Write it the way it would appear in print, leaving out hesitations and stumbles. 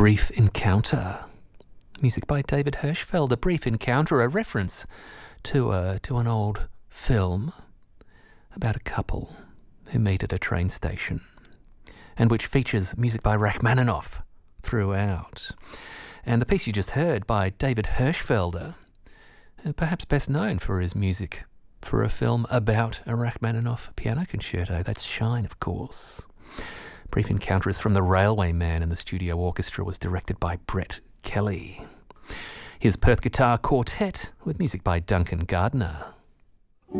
Brief Encounter. Music by David Hirschfeld. A brief encounter, a reference to an old film about a couple who meet at a train station, and which features music by Rachmaninoff throughout. And the piece you just heard by David Hirschfelder, perhaps best known for his music for a film about a Rachmaninoff piano concerto. That's Shine, of course. Brief Encounter is from The Railway Man, and the studio orchestra was directed by Brett Kelly. Here's Perth Guitar Quartet with music by Duncan Gardner.